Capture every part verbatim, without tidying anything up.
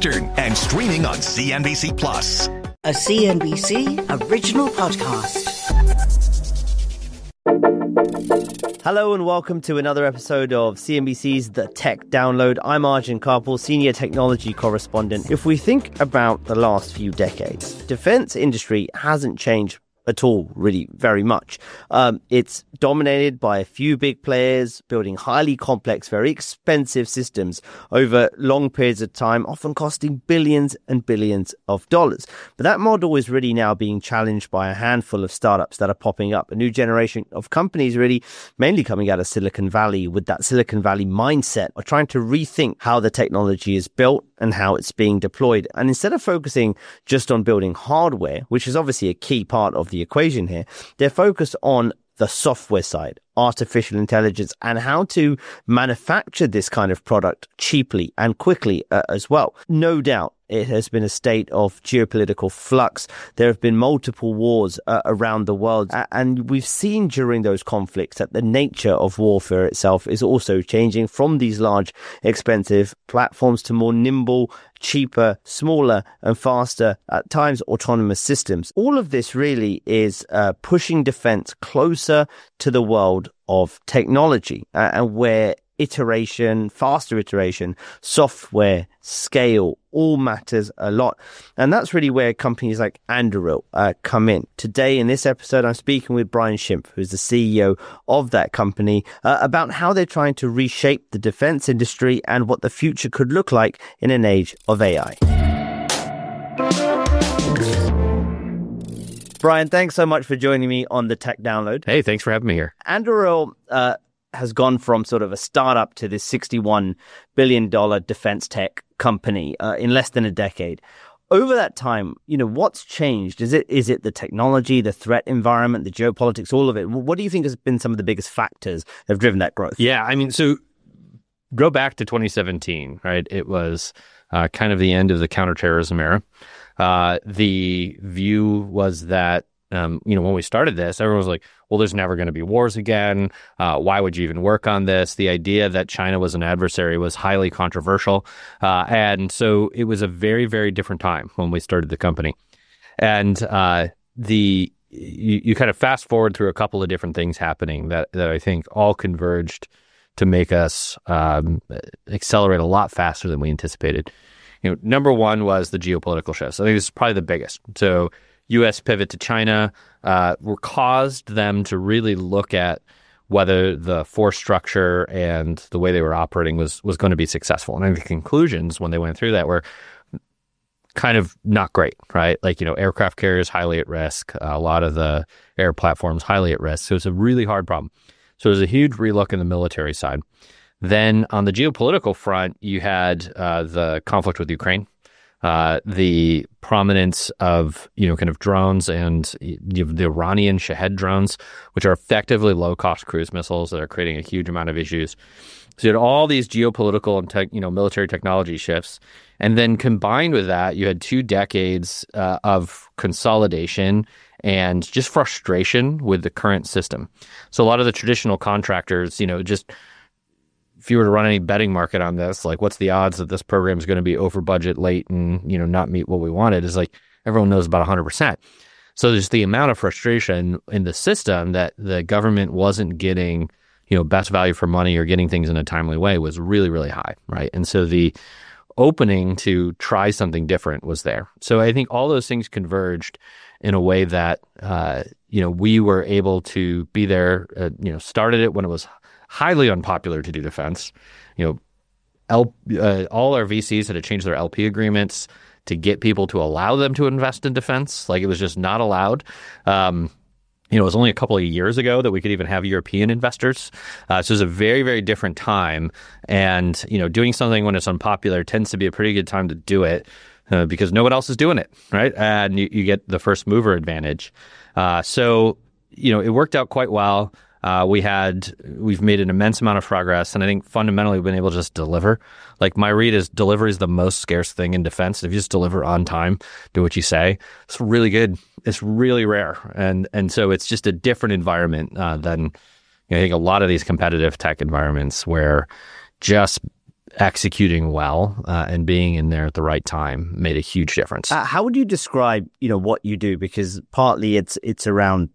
Eastern and streaming on C N B C Plus. A C N B C original podcast. Hello and welcome to another episode of C N B C's The Tech Download. I'm Arjun Karpal, Senior Technology Correspondent. If we think about the last few decades, defense industry hasn't changed at all, really, very much. Um, it's dominated by a few big players building highly complex, very expensive systems over long periods of time, often costing billions and billions of dollars. But that model is really now being challenged by a handful of startups that are popping up. A new generation of companies really mainly coming out of Silicon Valley with that Silicon Valley mindset of trying to rethink how the technology is built and how it's being deployed. And instead of focusing just on building hardware, which is obviously a key part of the equation here, they're focused on the software side, artificial intelligence, and how to manufacture this kind of product cheaply and quickly uh, as well. No doubt, it has been a state of geopolitical flux. There have been multiple wars uh, around the world. And we've seen during those conflicts that the nature of warfare itself is also changing from these large, expensive platforms to more nimble, cheaper, smaller and faster, at times autonomous systems. All of this really is uh, pushing defense closer to the world of technology uh, and where iteration, faster iteration, software, scale, all matters a lot. And that's really where companies like Anduril uh, come in. Today in this episode, I'm speaking with Brian Schimpf, who's the C E O of that company, uh, about how they're trying to reshape the defense industry and what the future could look like in an age of A I. Brian, thanks so much for joining me on the Tech Download. Hey, thanks for having me here. Anduril uh, has gone from sort of a startup to this sixty-one billion dollars defense tech company uh, in less than a decade. Over that time, you know, what's changed? Is it is it the technology, the threat environment, the geopolitics, all of it? What do you think has been some of the biggest factors that have driven that growth? Yeah, I mean, so go back to twenty seventeen, right? It was uh, kind of the end of the counterterrorism era. Uh, the view was that Um, you know, when we started this, everyone was like, well, there's never going to be wars again. Uh, why would you even work on this? The idea that China was an adversary was highly controversial. Uh, and so it was a very, very different time when we started the company. And uh, the you, you kind of fast forward through a couple of different things happening that, that I think all converged to make us um, accelerate a lot faster than we anticipated. You know, number one was the geopolitical shifts. I think this is probably the biggest. So U S pivot to China uh, were caused them to really look at whether the force structure and the way they were operating was was going to be successful. And I think the conclusions when they went through that were kind of not great, right? Like, you know, aircraft carriers highly at risk, a lot of the air platforms highly at risk. So it's a really hard problem. So there's a huge relook in the military side. Then on the geopolitical front, you had uh, the conflict with Ukraine. Uh, the prominence of, you know, kind of drones and you have the Iranian Shahed drones, which are effectively low-cost cruise missiles that are creating a huge amount of issues. So you had all these geopolitical and tech, you know, military technology shifts. And then combined with that, you had two decades uh, of consolidation and just frustration with the current system. So a lot of the traditional contractors, you know, just if you were to run any betting market on this, like what's the odds that this program is going to be over budget, late, and, you know, not meet what we wanted, is like everyone knows about one hundred percent. So there's the amount of frustration in the system that the government wasn't getting, you know, best value for money or getting things in a timely way was really, really high, right? And so the opening to try something different was there. So I think all those things converged in a way that, uh, you know, we were able to be there, uh, you know, started it when it was highly unpopular to do defense. You know, L, uh, all our V Cs had to change their L P agreements to get people to allow them to invest in defense. Like, it was just not allowed. Um, you know, it was only a couple of years ago that we could even have European investors. Uh, so it was a very, very different time. And, you know, doing something when it's unpopular tends to be a pretty good time to do it uh, because no one else is doing it, right? And you, you get the first mover advantage. Uh, so, you know, it worked out quite well. Uh, we had, we've made an immense amount of progress, and I think fundamentally we've been able to just deliver. Like, my read is delivery is the most scarce thing in defense. If you just deliver on time, do what you say, it's really good. It's really rare. And and so it's just a different environment uh, than, you know, I think a lot of these competitive tech environments where just executing well uh, and being in there at the right time made a huge difference. Uh, how would you describe, you know, what you do? Because partly it's it's around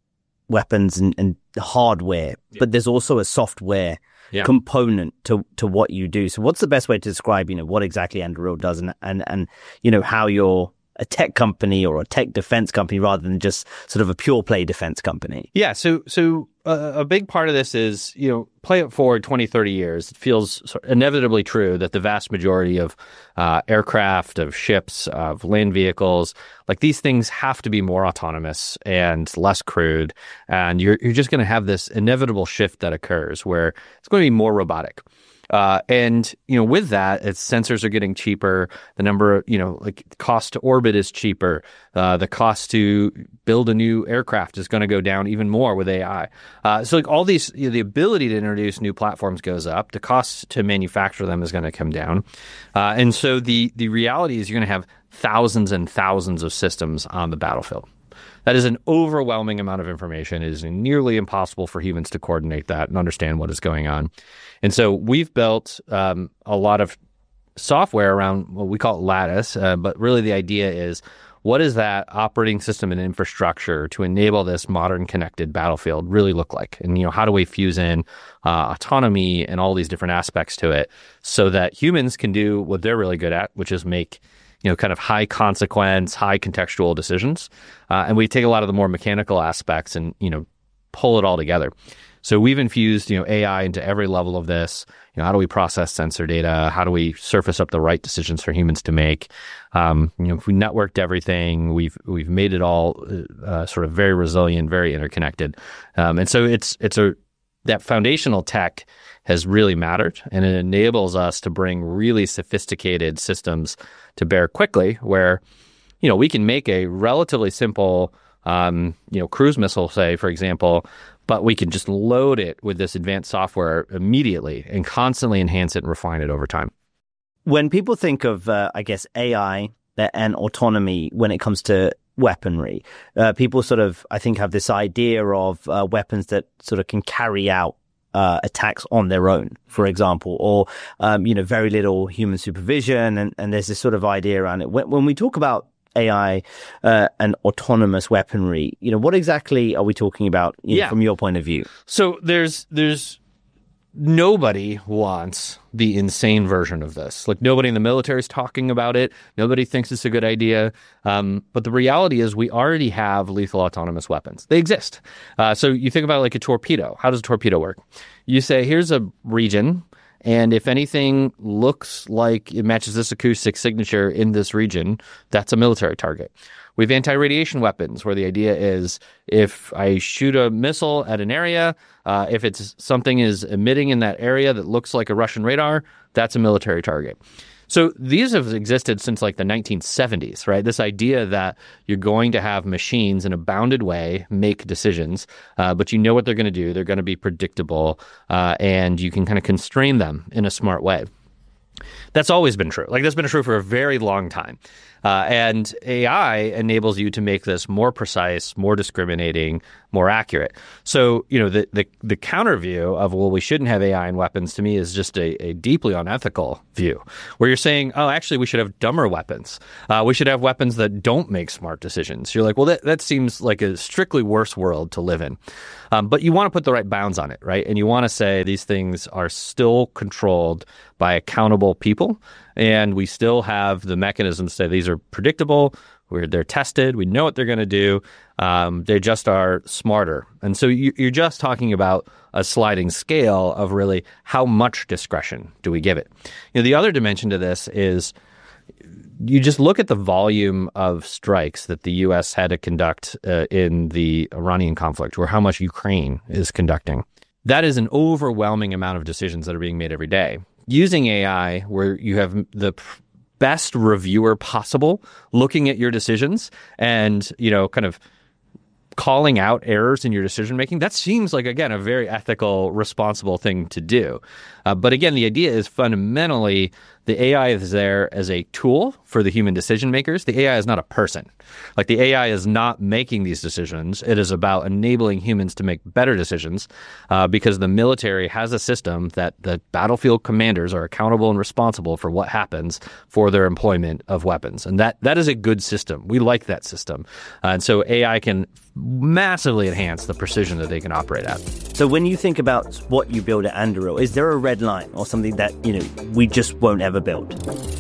weapons and, and hardware, yeah. but there's also a software yeah. component to to what you do. So what's the best way to describe, you know, what exactly Anduril does and, and, and you know, how you're a tech company or a tech defense company rather than just sort of a pure play defense company? Yeah. So, so uh, a big part of this is, you know, play it forward twenty, thirty years. It feels sort of inevitably true that the vast majority of uh, aircraft, of ships, of land vehicles, like these things have to be more autonomous and less crewed. And you're, you're just going to have this inevitable shift that occurs where it's going to be more robotic. Uh, and, you know, with that, its sensors are getting cheaper. The number of, you know, like cost to orbit is cheaper. Uh, the cost to build a new aircraft is going to go down even more with A I. Uh, so like all these, you know, the ability to introduce new platforms goes up. The cost to manufacture them is going to come down. Uh, and so the, the reality is you're going to have thousands and thousands of systems on the battlefield. That is an overwhelming amount of information. It is nearly impossible for humans to coordinate that and understand what is going on. And so we've built um, a lot of software around what we call it Lattice, uh, but really the idea is what does that operating system and infrastructure to enable this modern connected battlefield really look like? And, you know, how do we fuse in uh, autonomy and all these different aspects to it so that humans can do what they're really good at, which is make you know, kind of high consequence, high contextual decisions. Uh, and we take a lot of the more mechanical aspects and, you know, pull it all together. So we've infused, you know, A I into every level of this. You know, how do we process sensor data? How do we surface up the right decisions for humans to make? Um, you know, if we networked everything, we've we've made it all uh, sort of very resilient, very interconnected. Um, and so it's it's a that foundational tech has really mattered, and it enables us to bring really sophisticated systems to bear quickly where, you know, we can make a relatively simple, um, you know, cruise missile, say, for example, but we can just load it with this advanced software immediately and constantly enhance it and refine it over time. When people think of, uh, I guess, A I and autonomy when it comes to weaponry, uh, people sort of, I think, have this idea of uh, weapons that sort of can carry out Uh, attacks on their own, for example, or, um, you know, very little human supervision. And, and there's this sort of idea around it. When, when we talk about A I uh, and autonomous weaponry, you know, what exactly are we talking about you know, yeah. from your point of view? So there's, there's, nobody wants the insane version of this. Like nobody in the military is talking about it. Nobody thinks it's a good idea. Um, but the reality is we already have lethal autonomous weapons. They exist. Uh, so you think about like a torpedo. How does a torpedo work? You say, here's a region, and if anything looks like it matches this acoustic signature in this region, that's a military target. We have anti-radiation weapons where the idea is if I shoot a missile at an area, uh, if it's something is emitting in that area that looks like a Russian radar, that's a military target. So these have existed since like the nineteen seventies, right? This idea that you're going to have machines in a bounded way make decisions, uh, but you know what they're going to do. They're going to be predictable, uh, and you can kind of constrain them in a smart way. That's always been true. Like that's been true for a very long time. Uh, and A I enables you to make this more precise, more discriminating, more accurate. So, you know, the the, the counter view of, well, we shouldn't have A I in weapons to me is just a, a deeply unethical view where you're saying, oh, actually, we should have dumber weapons. Uh, we should have weapons that don't make smart decisions. You're like, well, that, that seems like a strictly worse world to live in. Um, but you want to put the right bounds on it, right? And you want to say these things are still controlled by accountable people. And we still have the mechanisms to say these are predictable, where they're tested, we know what they're going to do, um, they just are smarter. And so you, you're just talking about a sliding scale of really how much discretion do we give it. You know, the other dimension to this is you just look at the volume of strikes that the U S had to conduct uh, in the Iranian conflict, or how much Ukraine is conducting. That is an overwhelming amount of decisions that are being made every day. Using A I, where you have the best reviewer possible looking at your decisions and, you know, kind of calling out errors in your decision making, that seems like, again, a very ethical, responsible thing to do. Uh, but again, the idea is fundamentally The A I is there as a tool for the human decision makers. The A I is not a person. Like the A I is not making these decisions. It is about enabling humans to make better decisions uh, because the military has a system that the battlefield commanders are accountable and responsible for what happens for their employment of weapons. And that that is a good system. We like that system. Uh, and so A I can massively enhance the precision that they can operate at. So when you think about what you build at Anduril, is there a red line or something that, you know, we just won't ever build?